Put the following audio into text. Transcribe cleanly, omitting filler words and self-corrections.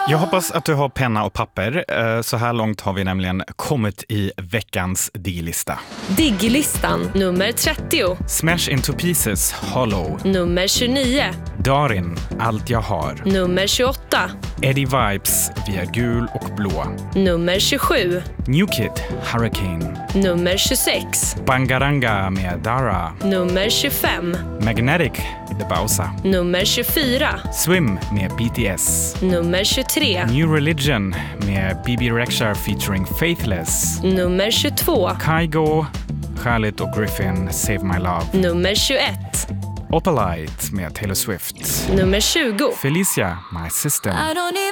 Jag hoppas att du har penna och papper. Så här långt har vi nämligen kommit i veckans digglista. Digglistan nummer 30. Smash Into Pieces, Hollow. Nummer 29. Darin, Allt jag har. Nummer 28. Eddie Vibes, Via gul och blå. Nummer 27. New Kid, Hurricane. Nummer 26. Bangaranga med Dara. Nummer 25. Magnetic, The Bausa. Nummer 24. Swim med BTS. Nummer 23. New Religion med Bibi Rexha featuring Faithless. Nummer 22. Kygo, Khalid och Griffin, Save My Love. Nummer 21. Opalite med Taylor Swift. Nummer 20. Felicia, My System.